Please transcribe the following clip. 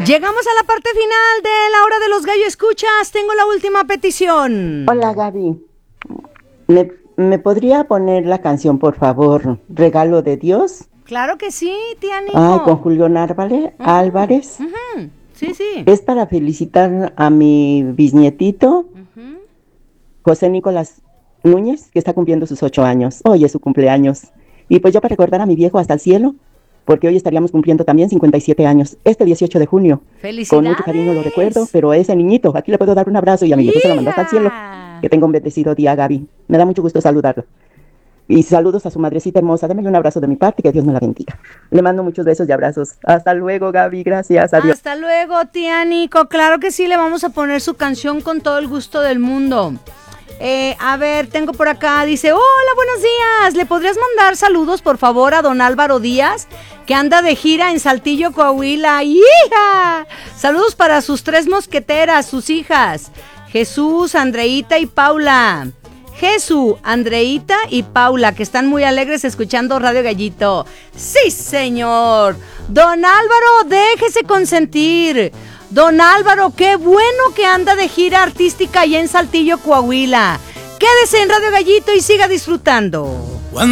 Llegamos a la parte final de la hora de los gallo escuchas. Tengo la última petición. Hola, Gaby. ¿Me podría poner la canción, por favor, Regalo de Dios? Claro que sí, tía Nico. Ay, con Julián Álvarez. Sí, sí. Es para felicitar a mi bisnietito, José Nicolás Núñez, que está cumpliendo sus 8 años. Hoy es su cumpleaños. Y pues yo para recordar a mi viejo hasta el cielo, porque hoy estaríamos cumpliendo también 57 años, este 18 de junio. ¡Felicidades! Con mucho cariño lo recuerdo, pero a ese niñito, aquí le puedo dar un abrazo y a mi viejo se lo mando hasta el cielo. Que tenga un bendecido día, Gaby. Me da mucho gusto saludarlo. Y saludos a su madrecita hermosa. Démele un abrazo de mi parte y que Dios me la bendiga. Le mando muchos besos y abrazos. Hasta luego, Gaby. Gracias. Adiós. Hasta luego, tía Nico. Claro que sí, le vamos a poner su canción con todo el gusto del mundo. A ver, tengo por acá, dice, hola, buenos días, ¿le podrías mandar saludos, por favor, a don Álvaro Díaz, que anda de gira en Saltillo, Coahuila? ¡Hija! Saludos para sus 3 mosqueteras, sus hijas, Jesús, Andreita y Paula. Jesús, Andreita y Paula, que están muy alegres escuchando Radio Gallito. ¡Sí, señor! Don Álvaro, déjese consentir. Don Álvaro, qué bueno que anda de gira artística allá en Saltillo, Coahuila. Quédese en Radio Gallito y siga disfrutando.